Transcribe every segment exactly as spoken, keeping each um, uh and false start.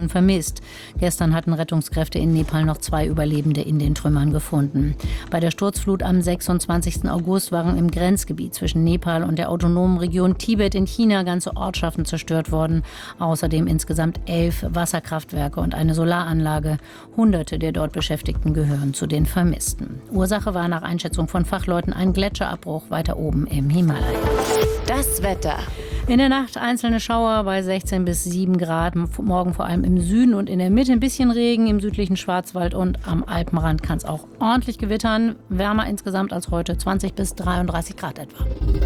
vermisst. Gestern hatten Rettungskräfte in Nepal noch zwei Überlebende in den Trümmern gefunden. Bei der Sturzflut am sechsundzwanzigsten August waren im Grenzgebiet zwischen Nepal und der autonomen Region Tibet in China ganze Ortschaften zerstört worden. Außerdem insgesamt elf Wasserkraftwerke und eine Solaranlage. Hunderte der dort Beschäftigten gehören zu den Vermissten. Ursache war nach Einschätzung von Fachleuten ein Gletscherabbruch weiter oben im Himalaya. Das Wetter. In der Nacht einzelne Schauer bei sechzehn bis sieben Grad. Morgen vor allem im Süden und in der Mitte ein bisschen Regen. Im südlichen Schwarzwald und am Alpenrand kann es auch ordentlich gewittern. Wärmer insgesamt als heute, zwanzig bis dreiunddreißig Grad etwa.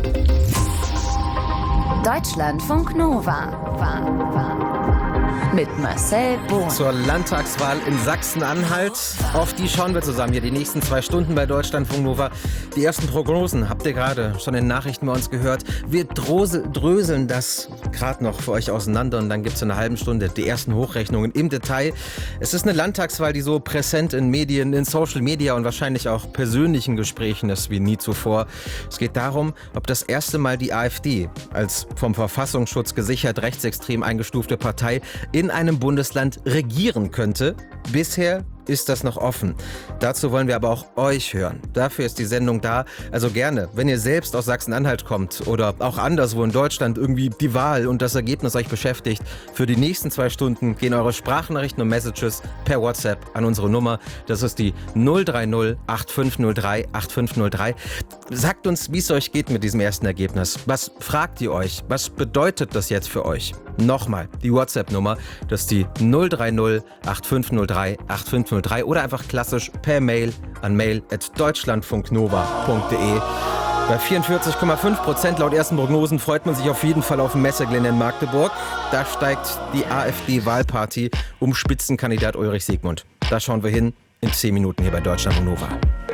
Deutschlandfunk Nova. War, war. Mit Marcel Bohn. Zur Landtagswahl in Sachsen-Anhalt. Auf die schauen wir zusammen hier die nächsten zwei Stunden bei Deutschlandfunk Nova. Die ersten Prognosen habt ihr gerade schon in den Nachrichten bei uns gehört. Wir drosel, dröseln das gerade noch für euch auseinander und dann gibt es in einer halben Stunde die ersten Hochrechnungen im Detail. Es ist eine Landtagswahl, die so präsent in Medien, in Social Media und wahrscheinlich auch persönlichen Gesprächen ist wie nie zuvor. Es geht darum, ob das erste Mal die AfD als vom Verfassungsschutz gesichert rechtsextrem eingestufte Partei in einem Bundesland regieren könnte. Bisher ist das noch offen. Dazu wollen wir aber auch euch hören. Dafür ist die Sendung da. Also gerne, wenn ihr selbst aus Sachsen-Anhalt kommt oder auch anderswo in Deutschland irgendwie die Wahl und das Ergebnis euch beschäftigt. Für die nächsten zwei Stunden gehen eure Sprachnachrichten und Messages per WhatsApp an unsere Nummer. Das ist die null drei null acht fünf null drei acht fünf null drei. Sagt uns, wie es euch geht mit diesem ersten Ergebnis. Was fragt ihr euch? Was bedeutet das jetzt für euch? Nochmal, die WhatsApp-Nummer, das ist die null drei null acht fünf null drei acht fünf null drei oder einfach klassisch per Mail an mail at deutschlandfunknova punkt de. Bei vierundvierzig Komma fünf Prozent laut ersten Prognosen freut man sich auf jeden Fall auf dem Messegelände in Magdeburg. Da steigt die AfD-Wahlparty um Spitzenkandidat Ulrich Siegmund. Da schauen wir hin in zehn Minuten hier bei Deutschlandfunk Nova.